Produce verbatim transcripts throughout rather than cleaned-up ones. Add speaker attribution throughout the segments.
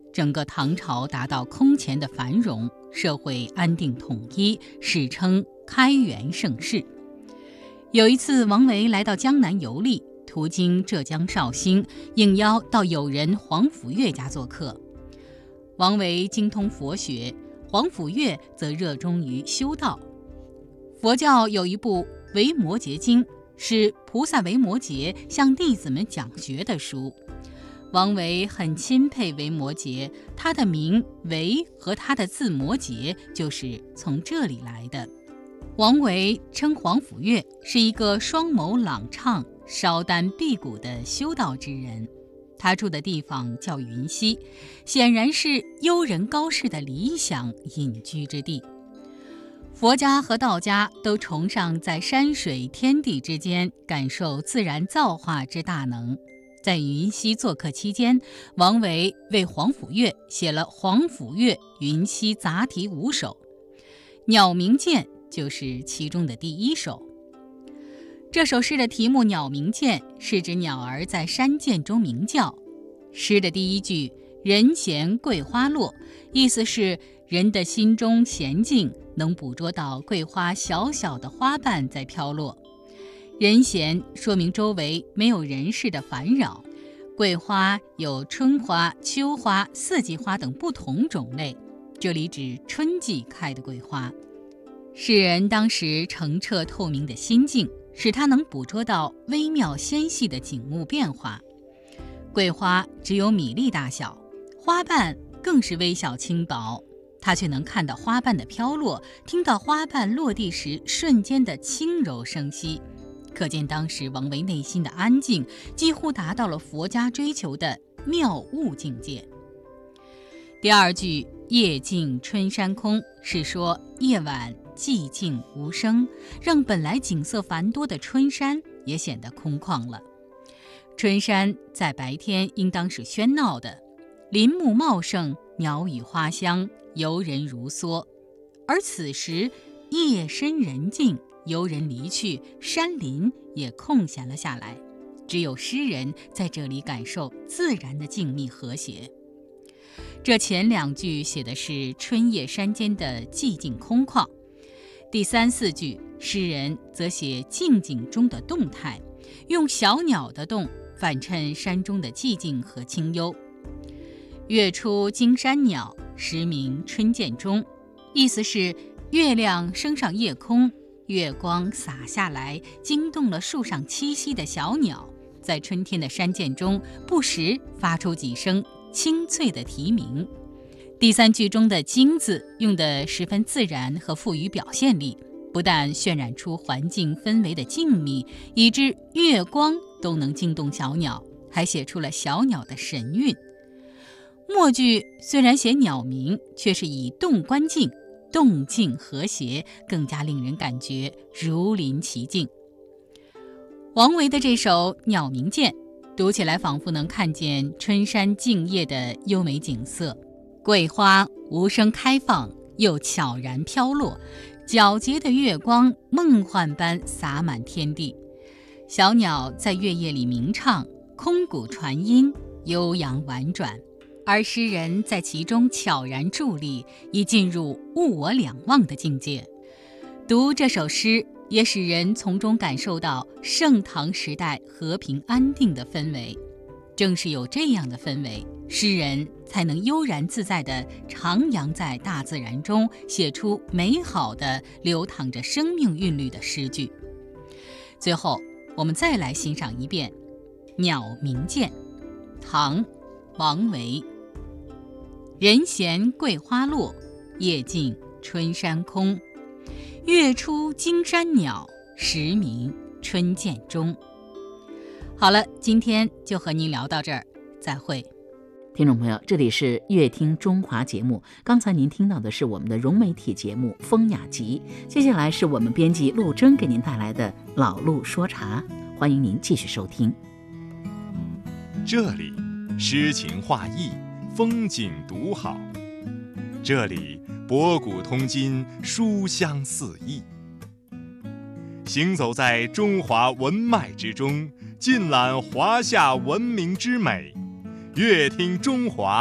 Speaker 1: 整个唐朝达到空前的繁荣，社会安定统一，史称开元盛世。有一次，王维来到江南游历，途经浙江绍兴，应邀到友人黄甫岳家做客。王维精通佛学，黄甫岳则热衷于修道。佛教有一部《维摩诘经》，是菩萨维摩诘向弟子们讲学的书。王维很钦佩维摩诘，他的名维和他的字摩诘就是从这里来的。王维称黄甫岳是一个双眸朗畅、烧丹辟谷的修道之人。他住的地方叫云溪，显然是优人高士的理想隐居之地。佛家和道家都崇尚在山水天地之间感受自然造化之大能。在云溪做客期间，王维为黄甫岳写了《黄甫岳云溪杂题五首》，鸟鸣涧就是其中的第一首。这首诗的题目鸟鸣涧是指鸟儿在山涧中鸣叫。诗的第一句人闲桂花落，意思是人的心中闲静，能捕捉到桂花小小的花瓣在飘落。人闲说明周围没有人事的烦扰。桂花有春花、秋花、四季花等不同种类，这里指春季开的桂花。诗人当时澄澈透明的心境，使他能捕捉到微妙纤细的景物变化。桂花只有米粒大小，花瓣更是微小轻薄，他却能看到花瓣的飘落，听到花瓣落地时瞬间的轻柔声息，可见当时王维内心的安静几乎达到了佛家追求的妙悟境界。第二句夜静春山空是说夜晚寂静无声，让本来景色繁多的春山也显得空旷了。春山在白天应当是喧闹的，林木茂盛，鸟语花香，游人如梭。而此时夜深人静，游人离去，山林也空闲了下来，只有诗人在这里感受自然的静谧和谐。这前两句写的是春夜山间的寂静空旷，第三四句诗人则写静景中的动态，用小鸟的动反衬山中的寂静和清幽。月出惊山鸟，时鸣春涧中，意思是月亮升上夜空，月光洒下来，惊动了树上栖息的小鸟，在春天的山涧中不时发出几声清脆的啼鸣。第三句中的惊字用得十分自然和富于表现力，不但渲染出环境氛围的静谧，以致月光都能惊动小鸟，还写出了小鸟的神韵。末句虽然写鸟鸣，却是以动观静，动静和谐，更加令人感觉如临其境。王维的这首《鸟鸣涧》读起来仿佛能看见春山静夜的优美景色，桂花无声开放，又悄然飘落，皎洁的月光梦幻般洒满天地，小鸟在月夜里鸣唱，空谷传音，悠扬婉转，而诗人在其中悄然伫立，已进入物我两忘的境界。读这首诗也使人从中感受到盛唐时代和平安定的氛围。正是有这样的氛围，诗人才能悠然自在地徜徉在大自然中，写出美好的流淌着生命韵律的诗句。最后我们再来欣赏一遍《鸟鸣涧》，唐·王维。人闲桂花落，夜静春山空。月出惊山鸟，时鸣春涧中。好了，今天就和您聊到这儿，再会。
Speaker 2: 听众朋友，这里是乐听中华节目，刚才您听到的是我们的融媒体节目《风雅集》，接下来是我们编辑陆征给您带来的老陆说茶，欢迎您继续收听。
Speaker 3: 这里诗情画意，风景独好，这里博古通今，书香四溢。行走在中华文脉之中，尽览华夏文明之美，乐听中华，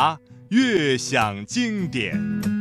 Speaker 3: 悦享经典。